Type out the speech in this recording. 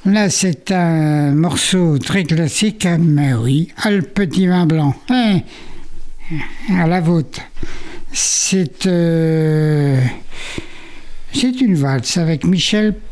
Là, c'est un morceau très classique, mais oui, ah, le petit vin blanc. Hein, à la vôtre. C'est une valse avec Michel